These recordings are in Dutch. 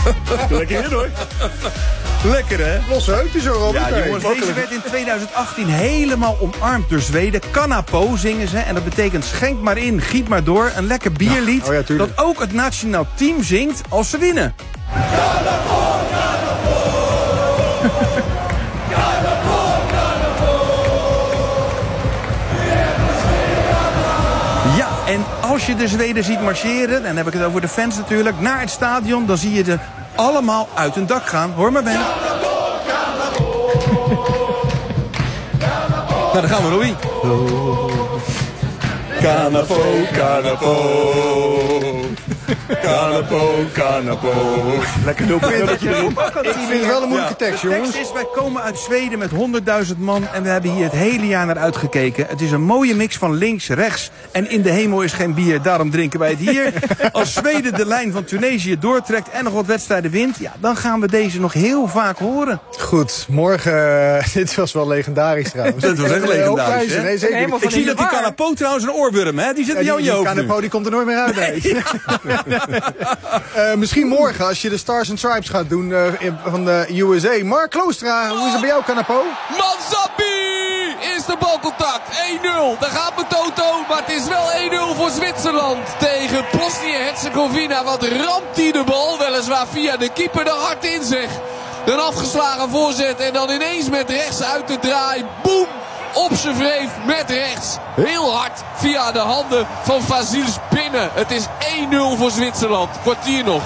Lekker in, hoor. Lekker, hè? Losse heupjes zo, Robert. Ja, jongens, deze werd in 2018 helemaal omarmd door Zweden. Kanapo zingen ze. En dat betekent schenk maar in, giet maar door. Een lekker bierlied dat ook het nationaal team zingt als ze winnen. Ja, en als je de Zweden ziet marcheren, dan heb ik het over de fans natuurlijk, naar het stadion, dan zie je ze allemaal uit hun dak gaan. Hoor maar, Ben. Nou, daar gaan we, Louis. Kanapo, Kanapo. Kanapo, Kanapo. Lekker doelpuntje erin. Ik vind het wel een moeilijke tekst, jongens. De tekst is, wij komen uit Zweden met 100.000 man en we hebben hier het hele jaar naar uitgekeken. Het is een mooie mix van links, rechts en in de hemel is geen bier, daarom drinken wij het hier. Als Zweden de lijn van Tunesië doortrekt en nog wat wedstrijden wint, ja, dan gaan we deze nog heel vaak horen. Goed, morgen, dit was wel legendarisch trouwens. Dat was echt legendarisch, hè? Nee, zeker. Ik zie dat die Kanapo trouwens een oorworm, hè? Die zit in jouw hoofd. Kanapo die komt er nooit meer uit, nee. Misschien morgen, als je de Stars and Stripes gaat doen van de USA. Mark Kloostra, hoe is het bij jou, Kanapo? Mansabi! Eerste balcontact, 1-0. Daar gaat mijn Toto, maar het is wel 1-0 voor Zwitserland tegen Bosnië-Herzegovina. Wat ramt hij de bal, weliswaar via de keeper er hard in, zeg. Een afgeslagen voorzet en dan ineens met rechts uit de draai. Boem! Op zijn wreef met rechts. Heel hard via de handen van Vasils binnen. Het is 1-0 voor Zwitserland. Kwartier nog.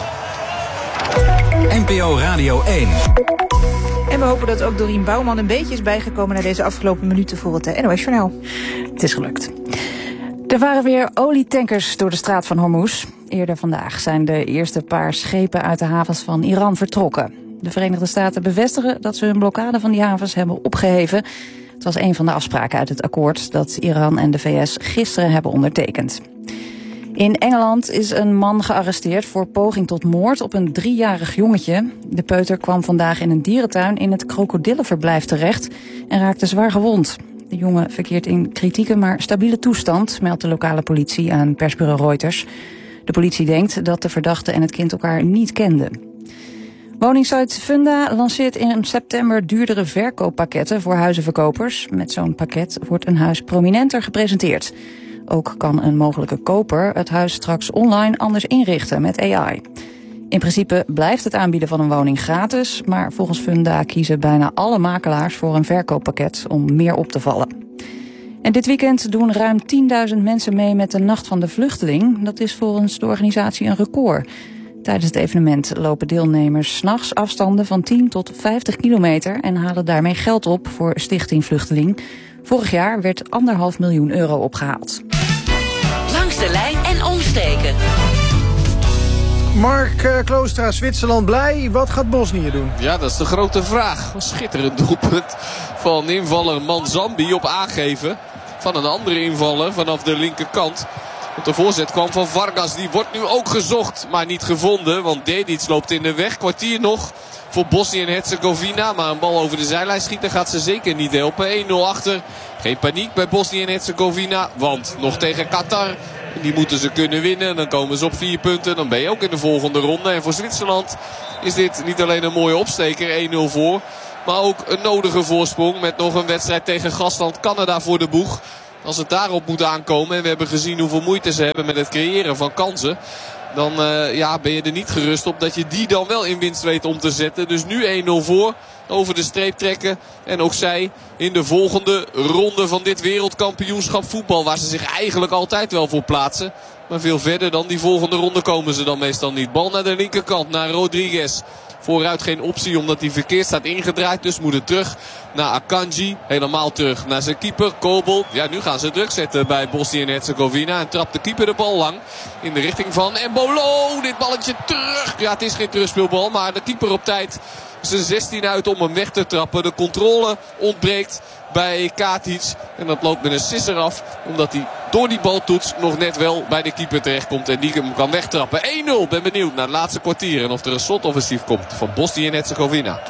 NPO Radio 1. En we hopen dat ook Dorien Bouwman een beetje is bijgekomen naar deze afgelopen minuten voor het NOS-journaal. Het is gelukt. Er waren weer olietankers door de straat van Hormuz. Eerder vandaag zijn de eerste paar schepen uit de havens van Iran vertrokken. De Verenigde Staten bevestigen dat ze hun blokkade van die havens hebben opgeheven. Het was een van de afspraken uit het akkoord dat Iran en de VS gisteren hebben ondertekend. In Engeland is een man gearresteerd voor poging tot moord op een 3-jarig jongetje. De peuter kwam vandaag in een dierentuin in het krokodillenverblijf terecht en raakte zwaar gewond. De jongen verkeert in kritieke maar stabiele toestand, meldt de lokale politie aan persbureau Reuters. De politie denkt dat de verdachte en het kind elkaar niet kenden. Woningsite Funda lanceert in september duurdere verkooppakketten voor huizenverkopers. Met zo'n pakket wordt een huis prominenter gepresenteerd. Ook kan een mogelijke koper het huis straks online anders inrichten met AI. In principe blijft het aanbieden van een woning gratis, maar volgens Funda kiezen bijna alle makelaars voor een verkooppakket om meer op te vallen. En dit weekend doen ruim 10.000 mensen mee met de Nacht van de Vluchteling. Dat is volgens de organisatie een record. Tijdens het evenement lopen deelnemers 's nachts afstanden van 10 tot 50 kilometer en halen daarmee geld op voor Stichting Vluchteling. Vorig jaar werd €1,5 miljoen opgehaald. Langs de lijn en omsteken. Mark Kloostra, Zwitserland blij. Wat gaat Bosnië doen? Ja, dat is de grote vraag. Een schitterend doelpunt van invaller Manzambi op aangeven van een andere invaller vanaf de linkerkant. Want de voorzet kwam van Vargas. Die wordt nu ook gezocht, maar niet gevonden. Want Dedic loopt in de weg. Kwartier nog voor Bosnië en Herzegovina. Maar een bal over de zijlijn schieten gaat ze zeker niet helpen. 1-0 achter. Geen paniek bij Bosnië en Herzegovina. Want nog tegen Qatar. Die moeten ze kunnen winnen. Dan komen ze op 4 punten. Dan ben je ook in de volgende ronde. En voor Zwitserland is dit niet alleen een mooie opsteker. 1-0 voor. Maar ook een nodige voorsprong. Met nog een wedstrijd tegen gastland Canada voor de boeg. Als het daarop moet aankomen. En we hebben gezien hoeveel moeite ze hebben met het creëren van kansen. Dan ben je er niet gerust op dat je die dan wel in winst weet om te zetten. Dus nu 1-0 voor. Over de streep trekken. En ook zij in de volgende ronde van dit wereldkampioenschap voetbal. Waar ze zich eigenlijk altijd wel voor plaatsen. Maar veel verder dan die volgende ronde komen ze dan meestal niet. Bal naar de linkerkant, naar Rodriguez. Vooruit geen optie omdat hij verkeerd staat ingedraaid. Dus moet het terug naar Akanji. Helemaal terug naar zijn keeper, Kobel. Ja, nu gaan ze druk zetten bij Bosnië en Herzegovina. En trapt de keeper de bal lang in de richting van Embolo. Dit balletje terug. Ja, het is geen terugspeelbal, maar de keeper op tijd zijn 16 uit om hem weg te trappen. De controle ontbreekt bij Katic. En dat loopt met een sisser af. Omdat hij door die baltoets nog net wel bij de keeper terechtkomt. En die hem kan wegtrappen. 1-0. Ben benieuwd naar het laatste kwartier. En of er een slotoffensief komt van Bosnië en Herzegovina.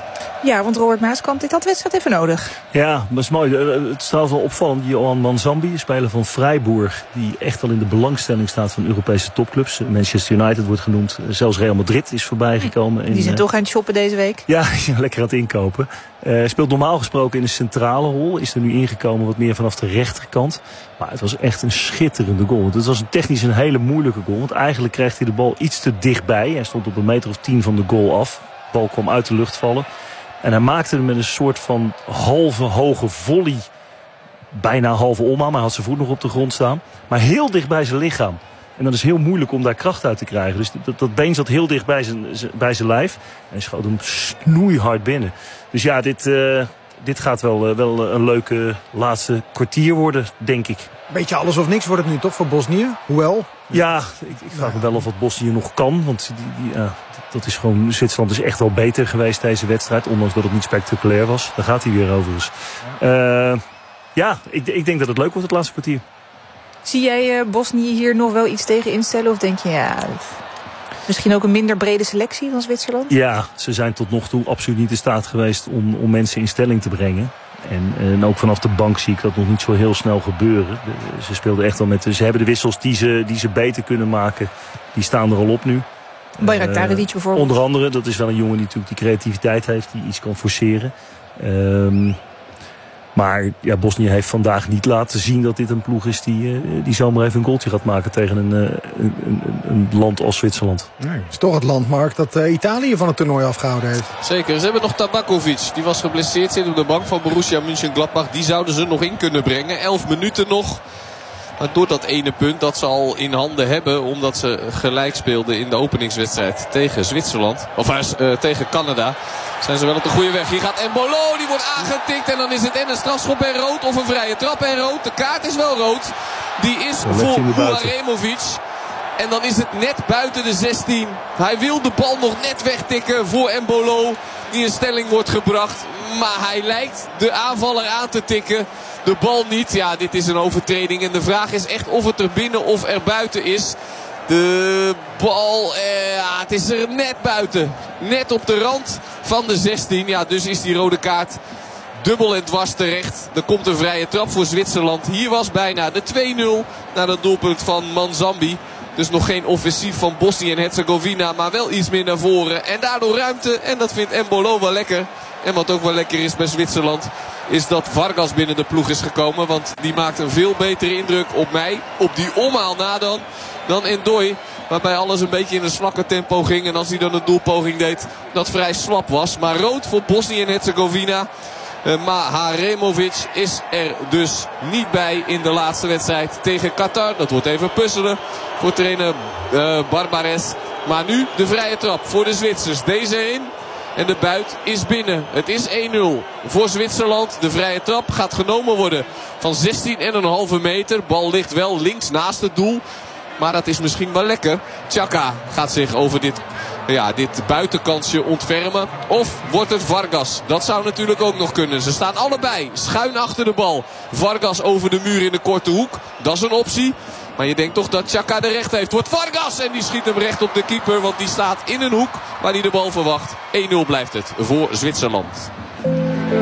Ja, want Robert Maaskant, dit had wedstrijd even nodig. Ja, dat is mooi. Het staat wel opvallend. Johan Manzambi, speler van Freiburg, die echt al in de belangstelling staat van Europese topclubs. Manchester United wordt genoemd. Zelfs Real Madrid is voorbij gekomen. Die zijn toch aan het shoppen deze week? Ja, lekker aan het inkopen. Speelt normaal gesproken in een centrale rol. Is er nu ingekomen wat meer vanaf de rechterkant. Maar het was echt een schitterende goal. Het was technisch een hele moeilijke goal. Want eigenlijk kreeg hij de bal iets te dichtbij. Hij stond op 1 meter of 10 van de goal af. De bal kwam uit de lucht vallen. En hij maakte hem met een soort van halve hoge volley. Bijna halve omhaal. Maar hij had zijn voet nog op de grond staan. Maar heel dicht bij zijn lichaam. En dat is heel moeilijk om daar kracht uit te krijgen. Dus dat been zat heel dicht bij zijn lijf. En hij schoot hem snoeihard binnen. Dus ja, dit gaat wel een leuke laatste kwartier worden, denk ik. Beetje alles of niks wordt het nu toch voor Bosnië? Hoewel? Ja, ik vraag me wel of wat Bosnië nog kan. Want dat is gewoon, Zwitserland is echt wel beter geweest deze wedstrijd. Ondanks dat het niet spectaculair was. Daar gaat hij weer overigens. Ik denk dat het leuk wordt het laatste kwartier. Zie jij Bosnië hier nog wel iets tegen instellen? Of denk je, misschien ook een minder brede selectie dan Zwitserland? Ja, ze zijn tot nog toe absoluut niet in staat geweest om mensen in stelling te brengen. En ook vanaf de bank zie ik dat nog niet zo heel snel gebeuren. Ze speelden echt wel ze hebben de wissels die ze beter kunnen maken. Die staan er al op nu. Bayraktaredic bijvoorbeeld. Onder andere, dat is wel een jongen die natuurlijk die creativiteit heeft. Die iets kan forceren. Maar ja, Bosnië heeft vandaag niet laten zien dat dit een ploeg is die zomaar even een goaltje gaat maken tegen een land als Zwitserland. Nee, het is toch het land, Mark, dat Italië van het toernooi afgehouden heeft. Zeker, ze hebben nog Tabakovic. Die was geblesseerd, zit op de bank van Borussia Mönchengladbach. Die zouden ze nog in kunnen brengen. 11 minuten nog. Maar door dat ene punt dat ze al in handen hebben, omdat ze gelijk speelden in de openingswedstrijd tegen Zwitserland, of tegen Canada, zijn ze wel op de goede weg. Hier gaat Embolo, die wordt aangetikt en dan is het en een strafschop en rood of een vrije trap en rood. De kaart is wel rood. Die is voor Uaremovic. En dan is het net buiten de 16. Hij wil de bal nog net wegtikken voor Embolo, die in stelling wordt gebracht. Maar hij lijkt de aanvaller aan te tikken. De bal niet. Ja, dit is een overtreding. En de vraag is echt of het er binnen of er buiten is. De bal, het is er net buiten. Net op de rand van de 16. Ja, dus is die rode kaart dubbel en dwars terecht. Er komt een vrije trap voor Zwitserland. Hier was bijna de 2-0 na het doelpunt van Manzambi. Dus nog geen offensief van Bosnië en Herzegovina. Maar wel iets meer naar voren. En daardoor ruimte. En dat vindt Embolo wel lekker. En wat ook wel lekker is bij Zwitserland, is dat Vargas binnen de ploeg is gekomen. Want die maakt een veel betere indruk op mij. Op die omhaal na dan Endoy. Waarbij alles een beetje in een slakke tempo ging. En als hij dan een doelpoging deed, dat vrij slap was. Maar rood voor Bosnië en Herzegovina. Maar Haremovic is er dus niet bij in de laatste wedstrijd tegen Qatar. Dat wordt even puzzelen voor trainer Barbares. Maar nu de vrije trap voor de Zwitsers. Deze erin. En de buit is binnen. Het is 1-0 voor Zwitserland. De vrije trap gaat genomen worden van 16,5 meter. Bal ligt wel links naast het doel. Maar dat is misschien wel lekker. Xhaka gaat zich over dit buitenkansje ontfermen. Of wordt het Vargas? Dat zou natuurlijk ook nog kunnen. Ze staan allebei schuin achter de bal. Vargas over de muur in de korte hoek. Dat is een optie. Maar je denkt toch dat Xhaka de recht heeft. Wordt Vargas en die schiet hem recht op de keeper. Want die staat in een hoek waar hij de bal verwacht. 1-0 blijft het voor Zwitserland.